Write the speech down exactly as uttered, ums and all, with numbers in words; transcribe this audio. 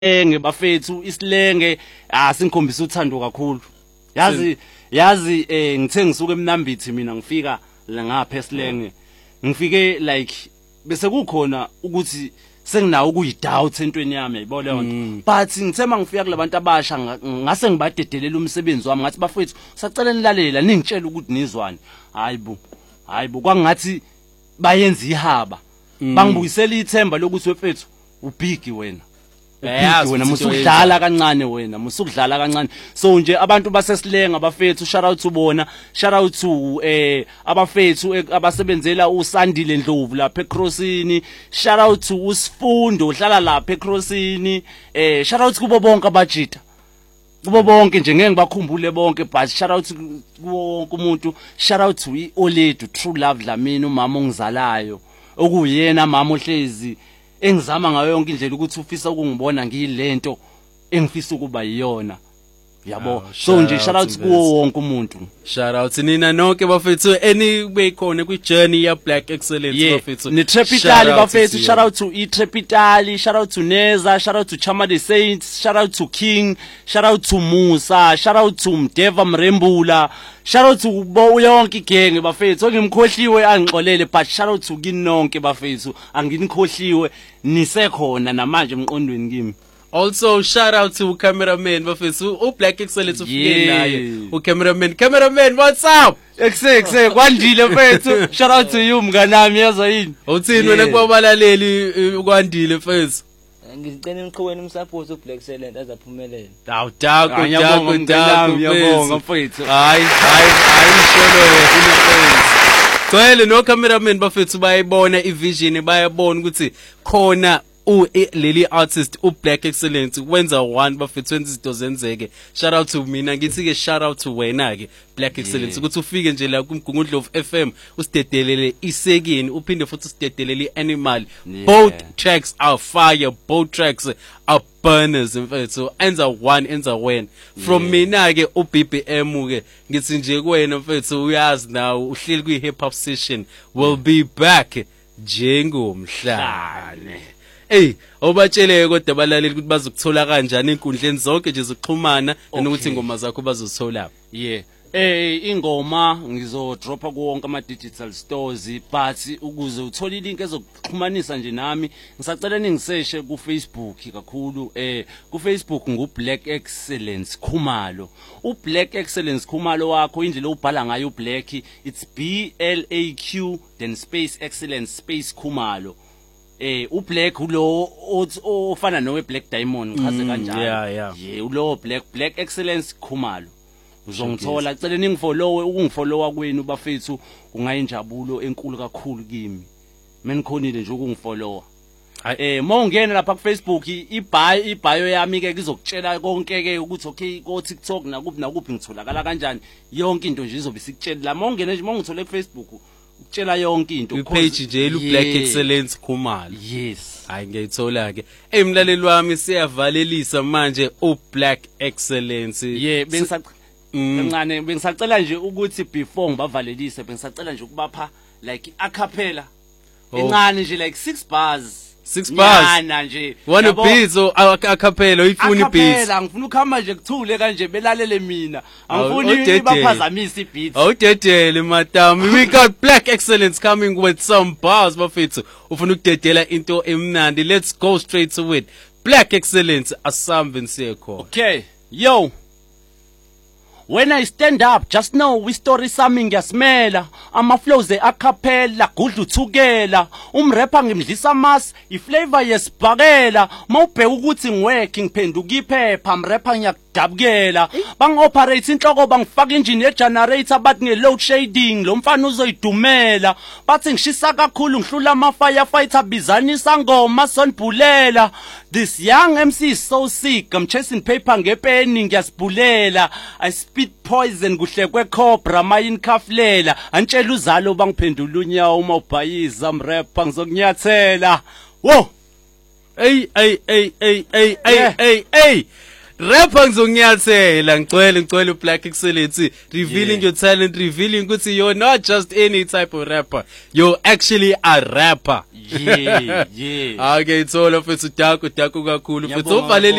Enge bafethu isilenge asingikhombisa uthando kakhulu yazi yazi eh ngithe ngisuka eMnambithi mina ngifika la ngapha esilenge ngifike like bese kukhona ukuthi senginawo ukuyidoubt entweni yami yayibona leyo nto but ngithe mangifika kulabantu abasha ngase ngibadedelela umsebenzi wami ngathi bafethu sacela nilalela ningitshela ukuthi nizwani hayibo hayibo kwangathi bayenza ihaba bangibuyisela ithemba lokuthi wefethu ubhigi wena yazi wena musudlala kancane wena musudlala kancane so nje abantu basesilenga abafethu shout out ubona shout out to eh abafethu abasebenzela uSandile Ndlovu lapha eCrossini shout out to uSifundo uhlala lapha eCrossini eh shout out kubo bonke abajita kubo bonke nje ngeke ngibakhumbule bonke but shout out kuwo wonke umuntu shout out to iOledu True Love Dlamini umama ongizalayo okuyena mama ohlezi engizama ngayo yonke indlela ukuthi ufisa ukungibona ngilento engifisa ukuba yiyona yabo so nje shout out kuwo wonke umuntu shout out nina nonke bafethu anyway khona kwi journey ya Black Excellence bafethu ni Trepitali bafethu shout out to i Trepitali shout out to Neza shout out to Chama the Saints shout out to King shout out to Musa shout out to Mdeva Mrembula shout out to bo yonke igenge bafethu ngimkhohliwe angixolele but shout out to kinonke bafethu anginikhohliwe nisekhona namanje emqondweni kimi. Also shout out to cameraman bafethu u Black Excellence ufike naye u cameraman cameraman what's up exe exe kwandile mfethu shout out to you mnganami yaza yini uthini wena kubalaleli kwandile mfethu ngicela niqhubeni umsupport u Black Excellence azaphumelela awu dako dako dako yabonga mfethu hayi hayi hayi sholo yena Kwele no cameraman bafethu bayibona ivision bayabona ukuthi khona u leli artist u Black Excellence wenza one bafethu wenza izinto zenzeke shout out to mina ngithi ke shout out to wena ke Black Excellence ukuthi ufike nje la kuMgungundlovu F M usidedelele isekini uphinde futhi usidedelele Animal both tracks are fire both tracks are burners mfethu enza one enza when from mina ke u B B M ke ngithi nje kuwena mfethu uyazi nawe uhleli kwi hip hop session will be back njengomhlane. Hey, obatshele kodwa balaleli ukuthi bazokuthola kanjani inkundleni zonke nje zokuxhumana nokuthi ingoma zakho bazozithola. Yeah. Eh ingoma ngizodropa kuwonke ama digital stores but ukuze uthole ilink ezokuxhumanisa nje nami ngisacela ningiseshe ku Facebook kakhulu eh ku Facebook ngu Black Excellence Khumalo u Black Excellence Khumalo wakho indlela ubhala ngayo u Black it's B L A Q then space excellence space Khumalo eh u Black ulo ofana nowe Black Diamond ngichaze kanjalo yeah yeah yeah ulo Black Black Excellence Khumalo uzongithola cela ningifollowe ukungifollowa kwenu bafethu kungayinjabulo enkulu kakhulu kimi menikhonile nje ukungifollowa eh mawungena lapha ku Facebook ibhayo ibhayo yami ke ngizokutshela konke ke ukuthi okay ko TikTok nakuphi nakuphi ngitholakala kanjani yonke into nje izobe sikutshela la mawungena nje mawungithole ku Facebook ukutshela yonke into ku page nje lu Black Excellence Khumalo yes hayi ngiyithola ke hey mlaleli wami siyavalelisa manje u Black Excellence yeah bengisac Ngane bengisacela nje ukuthi before ngibavalelise bengisacela nje ukubapha like acapella encane nje like six bars six bars yana nje one beats or acapella uyifuna beats acapella ngifuna ukuhamba nje kuthule kanje belalele mina angifuni baphazamise beats awudedele madam we got Black Excellence coming with some bars bafethu ufuna ukudedela into emnandi let's go straight to it Black Excellence asambe nsekho okay yo When I stand up, just know we story sami ngiyasmela ama flows e acapella gudlu thukela umrapper ngimdlisa mas iflavor yesibhakela mawubheka ukuthi ngiworking phenduka iphepha mrapper ngiyakudabukela bangoperate inhloko bangifaka engine ye generator bathi nge load shading lo mfana uzoyidumela bathi ngishisa kakhulu ngihlula ama firefighter bizanisa ngoma sonibhulela this young M C is so sick I'm chasing paper ngepeni ngiyasibulela I spit poison kuhle kwecobra mayinkhaflela antshela uzalo bangiphendula unyawo uma ubhayiza mrapper ngizokunyathela wo hey hey hey hey hey hey hey rapper ngizonyathela ngicwele ngicwele Black Excellence revealing Yeah. your talent, revealing ukuthi you're not just any type of rapper, you're actually a rapper. Yeah, yeah. Okay, it's all of it's Daku Daku kakhulu. Ngiyabonga Futhi uvalele